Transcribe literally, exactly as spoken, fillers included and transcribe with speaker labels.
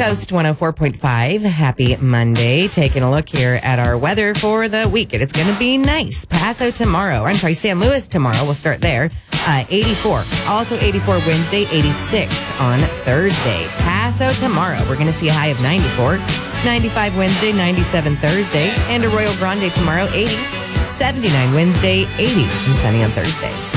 Speaker 1: Coast one oh four point five. Happy Monday. Taking a look here at our weather for the weekend. It's going to be nice. Paso tomorrow. I'm sorry, San Luis tomorrow. We'll start there. Uh, eighty-four. Also eighty-four Wednesday, eighty-six on Thursday. Paso tomorrow. We're going to see a high of ninety-four. ninety-five Wednesday, ninety-seven Thursday. And Arroyo Grande tomorrow, eighty. seventy-nine Wednesday, eighty and sunny on Thursday.